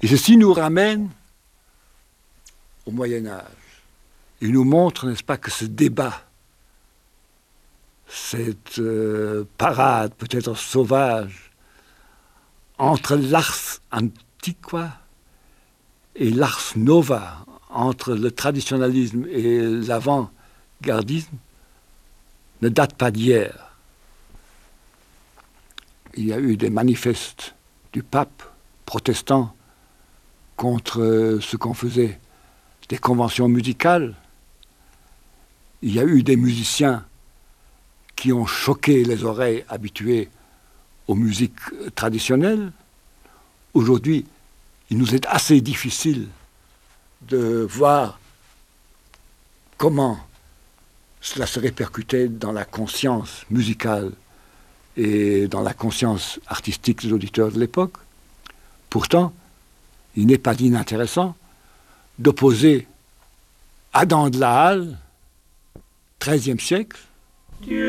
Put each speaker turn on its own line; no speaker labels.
Et ceci nous ramène au Moyen-Âge. Il nous montre, n'est-ce pas, que ce débat, cette parade peut-être sauvage entre l'ars antiqua et l'ars nova, entre le traditionnalisme et l'avant-gardisme, ne date pas d'hier. Il y a eu des manifestes du pape protestant contre ce qu'on faisait, des conventions musicales. Il y a eu des musiciens qui ont choqué les oreilles habituées aux musiques traditionnelles. Aujourd'hui, il nous est assez difficile de voir comment cela se répercutait dans la conscience musicale et dans la conscience artistique des auditeurs de l'époque. Pourtant, il n'est pas inintéressant d'opposer Adam de la Halle, XIIIe siècle,